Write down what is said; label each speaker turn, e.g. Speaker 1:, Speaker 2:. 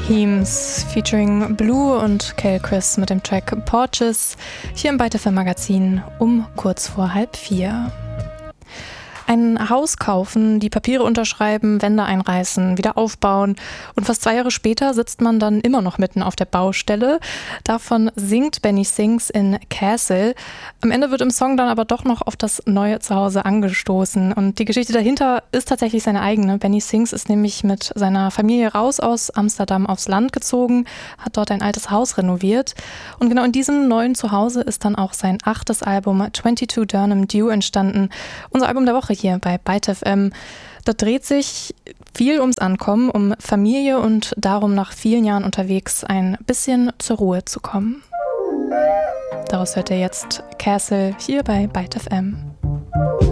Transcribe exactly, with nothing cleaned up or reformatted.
Speaker 1: Heems featuring Blue und Kel Chris mit dem Track Porches hier im Byte F M Magazin um kurz vor halb vier. Ein Haus kaufen, die Papiere unterschreiben, Wände einreißen, wieder aufbauen und fast zwei Jahre später sitzt man dann immer noch mitten auf der Baustelle. Davon singt Benny Sings in Castle. Am Ende wird im Song dann aber doch noch auf das neue Zuhause angestoßen und die Geschichte dahinter ist tatsächlich seine eigene. Benny Sings ist nämlich mit seiner Familie raus aus Amsterdam aufs Land gezogen, hat dort ein altes Haus renoviert und genau in diesem neuen Zuhause ist dann auch sein achtes Album zweiundzwanzig Durham Dew entstanden. Unser Album der Woche hier bei Byte F M. Da dreht sich viel ums Ankommen, um Familie und darum, nach vielen Jahren unterwegs ein bisschen zur Ruhe zu kommen. Daraus hört ihr jetzt Castle hier bei Byte F M.